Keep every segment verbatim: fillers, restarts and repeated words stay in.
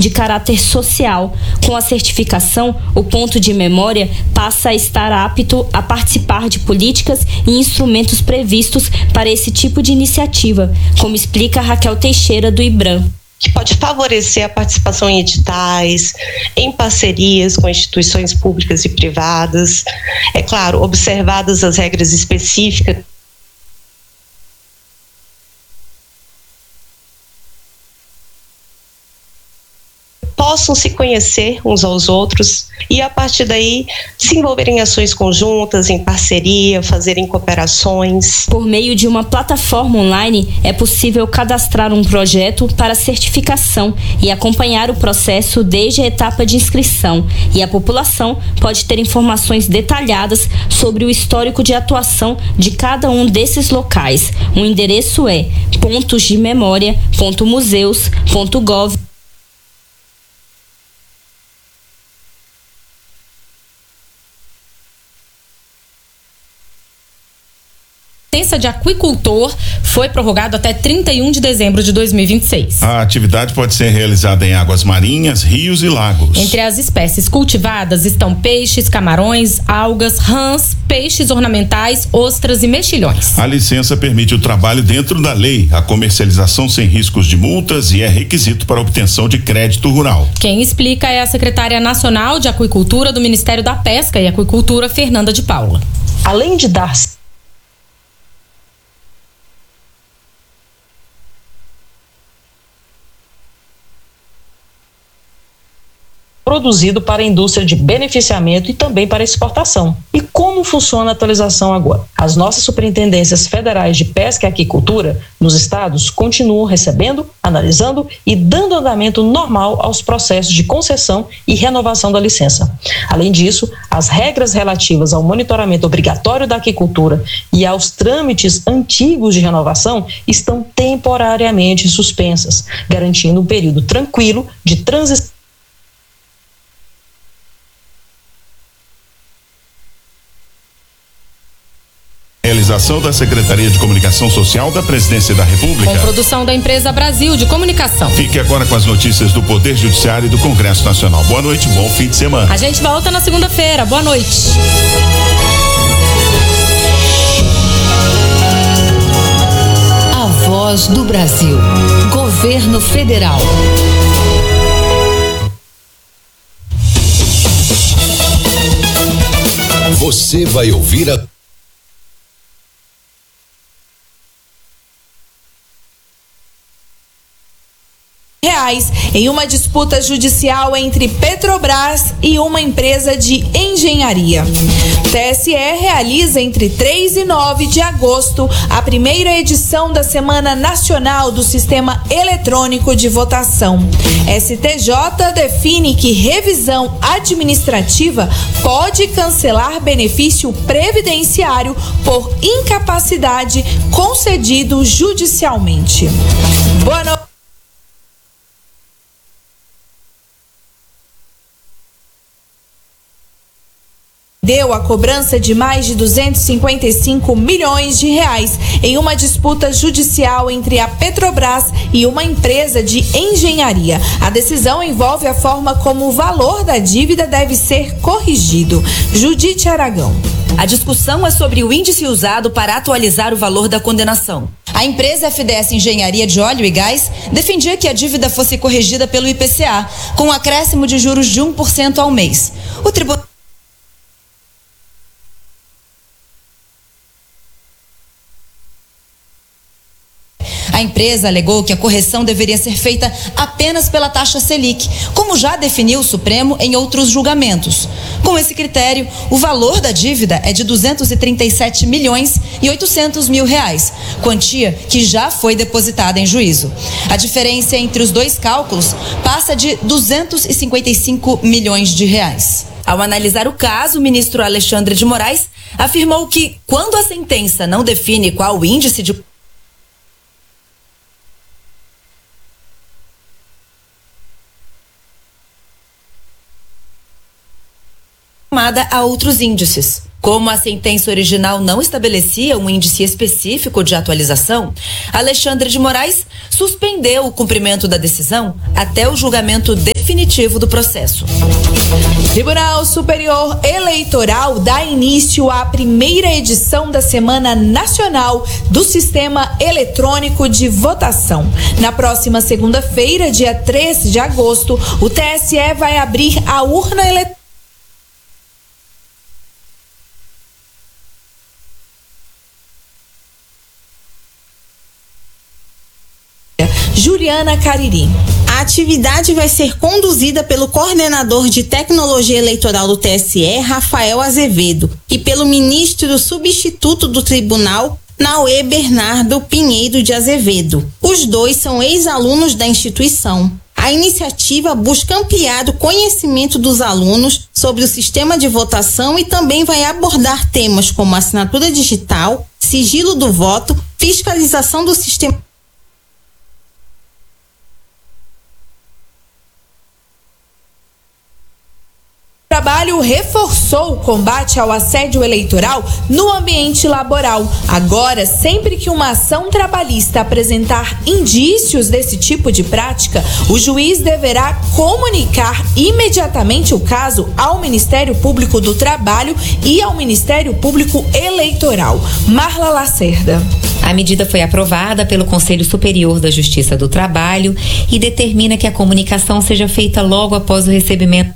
de caráter social. Com a certificação, o ponto de memória passa a estar apto a participar de políticas e instrumentos previstos para esse tipo de iniciativa, como explica Raquel Teixeira, do IBRAM. Que pode favorecer a participação em editais, em parcerias com instituições públicas e privadas. É claro, observadas as regras específicas possam se conhecer uns aos outros e, a partir daí, se envolverem em ações conjuntas, em parceria, fazerem cooperações. Por meio de uma plataforma online, é possível cadastrar um projeto para certificação e acompanhar o processo desde a etapa de inscrição. E a população pode ter informações detalhadas sobre o histórico de atuação de cada um desses locais. O endereço é pontos de memória ponto museus ponto gov. A licença de aquicultor foi prorrogado até trinta e um de dezembro de dois mil e vinte e seis. A atividade pode ser realizada em águas marinhas, rios e lagos. Entre as espécies cultivadas estão peixes, camarões, algas, rãs, peixes ornamentais, ostras e mexilhões. A licença permite o trabalho dentro da lei, a comercialização sem riscos de multas e é requisito para a obtenção de crédito rural. Quem explica é a secretária nacional de Aquicultura do Ministério da Pesca e Aquicultura, Fernanda de Paula. Além de dar produzido para a indústria de beneficiamento e também para exportação. E como funciona a atualização agora? As nossas superintendências federais de pesca e aquicultura nos estados continuam recebendo, analisando e dando andamento normal aos processos de concessão e renovação da licença. Além disso, as regras relativas ao monitoramento obrigatório da aquicultura e aos trâmites antigos de renovação estão temporariamente suspensas, garantindo um período tranquilo de transição. Realização da Secretaria de Comunicação Social da Presidência da República. Com produção da Empresa Brasil de Comunicação. Fique agora com as notícias do Poder Judiciário e do Congresso Nacional. Boa noite, bom fim de semana. A gente volta na segunda-feira. Boa noite. A Voz do Brasil. Governo Federal. Você vai ouvir a reais em uma disputa judicial entre Petrobras e uma empresa de engenharia. O T S E realiza entre três e nove de agosto a primeira edição da Semana Nacional do Sistema Eletrônico de Votação. S T J define que revisão administrativa pode cancelar benefício previdenciário por incapacidade concedido judicialmente. Boa noite. Deu a cobrança de mais de duzentos e cinquenta e cinco milhões de reais em uma disputa judicial entre a Petrobras e uma empresa de engenharia. A decisão envolve a forma como o valor da dívida deve ser corrigido. Judite Aragão. A discussão é sobre o índice usado para atualizar o valor da condenação. A empresa F D S Engenharia de Óleo e Gás defendia que a dívida fosse corrigida pelo I P C A, com um acréscimo de juros de um por cento ao mês. O tribunal A empresa alegou que a correção deveria ser feita apenas pela taxa Selic, como já definiu o Supremo em outros julgamentos. Com esse critério, o valor da dívida é de duzentos e trinta e sete milhões e oitocentos mil reais, quantia que já foi depositada em juízo. A diferença entre os dois cálculos passa de duzentos e cinquenta e cinco milhões de reais. Ao analisar o caso, o ministro Alexandre de Moraes afirmou que, quando a sentença não define qual o índice de a outros índices. Como a sentença original não estabelecia um índice específico de atualização, Alexandre de Moraes suspendeu o cumprimento da decisão até o julgamento definitivo. definitivo do processo. Tribunal Superior Eleitoral dá início à primeira edição da Semana Nacional do Sistema Eletrônico de Votação. Na próxima segunda-feira, dia três de agosto, o T S E vai abrir a urna eletrônica Juliana Cariri. A atividade vai ser conduzida pelo coordenador de tecnologia eleitoral do T S E, Rafael Azevedo, e pelo ministro substituto do tribunal, Naue Bernardo Pinheiro de Azevedo. Os dois são ex-alunos da instituição. A iniciativa busca ampliar o conhecimento dos alunos sobre o sistema de votação e também vai abordar temas como assinatura digital, sigilo do voto, fiscalização do sistema. O trabalho reforçou o combate ao assédio eleitoral no ambiente laboral. Agora, sempre que uma ação trabalhista apresentar indícios desse tipo de prática, o juiz deverá comunicar imediatamente o caso ao Ministério Público do Trabalho e ao Ministério Público Eleitoral. Marla Lacerda. A medida foi aprovada pelo Conselho Superior da Justiça do Trabalho e determina que a comunicação seja feita logo após o recebimento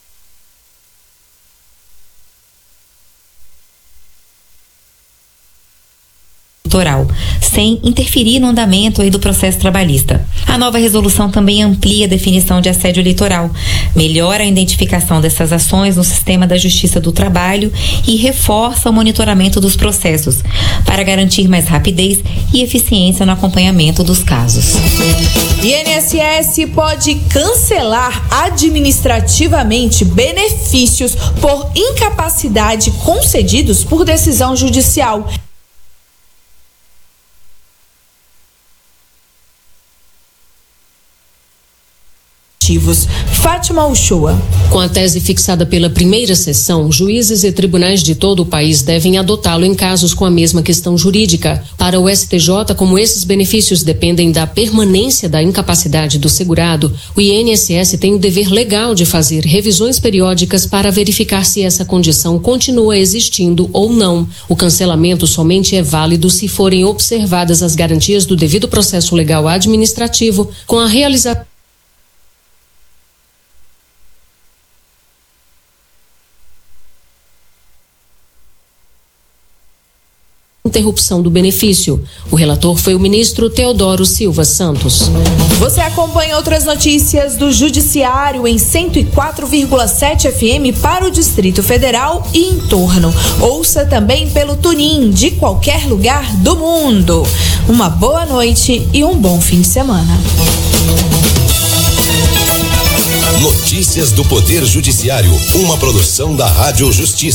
eleitoral, sem interferir no andamento aí do processo trabalhista. A nova resolução também amplia a definição de assédio eleitoral, melhora a identificação dessas ações no sistema da Justiça do Trabalho e reforça o monitoramento dos processos, para garantir mais rapidez e eficiência no acompanhamento dos casos. I N S S pode cancelar administrativamente benefícios por incapacidade concedidos por decisão judicial. Fátima Uchoa. Com a tese fixada pela primeira sessão, juízes e tribunais de todo o país devem adotá-lo em casos com a mesma questão jurídica. Para o S T J, como esses benefícios dependem da permanência da incapacidade do segurado, o I N S S tem o dever legal de fazer revisões periódicas para verificar se essa condição continua existindo ou não. O cancelamento somente é válido se forem observadas as garantias do devido processo legal administrativo com a realização interrupção do benefício. O relator foi o ministro Teodoro Silva Santos. Você acompanha outras notícias do Judiciário em cento e quatro vírgula sete F M para o Distrito Federal e em torno. Ouça também pelo TuneIn de qualquer lugar do mundo. Uma boa noite e um bom fim de semana. Notícias do Poder Judiciário, uma produção da Rádio Justiça.